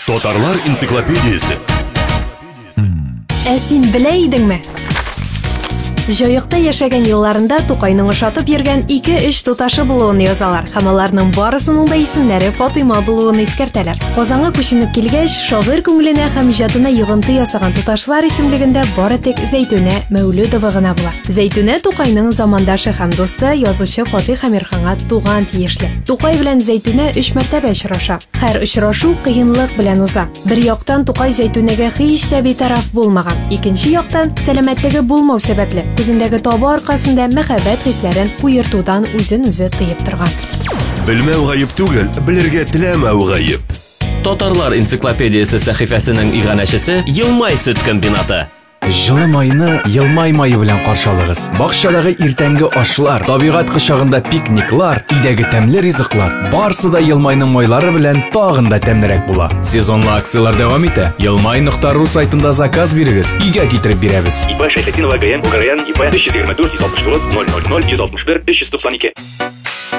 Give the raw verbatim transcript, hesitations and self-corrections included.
Татарлар энциклопедиясе. Ә син белә идеңме? Җаекта яшәгән елларында Тукайның ошатып йөргән ике-өч туташы булуын язалар. Һәм аларның барысының да исемнәре Фатыйма булуын искәртәләр. Казанга күченеп килгәч, шагыйрь күңеленә һәм иҗатына йогынты ясаган туташлар исемлегендә бары тик Зәйтүнә Мәүлүдова гына була. Зәйтүнә Тукайның замандашы һәм дусты, язучы Фатих Әмирханга туган тиешле. Тукай белән Зәйтүнә өч мәртәбә очраша. Һәр очрашу кыенлык белән уза. Бер яктан Тукай Зәйтүнәгә һич тә битараф булмаган. Икенче яктан сәламәтлеге булмау сәбәпле күзендәге табы аркасында мәхәббәт хисләрен куертудан үзен-үзе тыеп торган. Белмәү гаеп түгел, белергә теләмәү гаеп. Татарлар энциклопедиясе сәхифәсенең иганәчесе Елмай сөт комбинаты. Жылы майны Елмай майы белән каршалыгыз. Бакчадагы иртәнге ашлар, табигать кочагында пикниклар, өйдәге тәмле ризыклар, барысы да Елмайның майлары белән тагын да тәмлерәк була. Сезонлы акциялар дәвам итә. елмай нокта ру сайтында заказ бирегез, өйгә китереп бирәбез. ИП Шәйхетдинова ГМ УКРН ИП өч йөз егерме дүрт йөз алтмыш тугыз ноль ноль ноль йөз алтмыш бер өч йөз туксан ике.